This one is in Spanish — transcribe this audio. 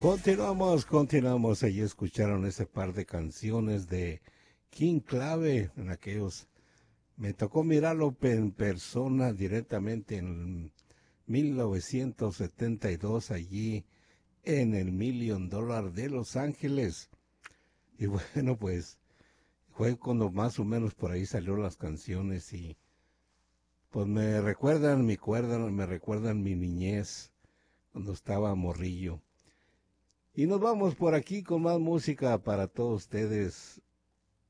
Continuamos. Allí escucharon ese par de canciones de King Clave en aquellos. Me tocó mirarlo en persona directamente en 1972 allí en el Million Dollar de Los Ángeles. Y bueno, pues fue cuando más o menos por ahí salieron las canciones y pues me recuerdan mi niñez cuando estaba morrillo. Y nos vamos por aquí con más música para todos ustedes.